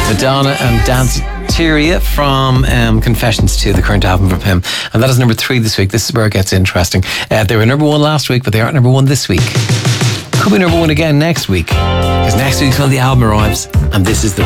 Madonna and Danceteria from Confessions to the current album from him. And that is number 3 this week. This is where it gets interesting. They were number 1 last week, but they aren't number 1 this week. Could be number 1 again next week, because next week's when the album arrives, and this is the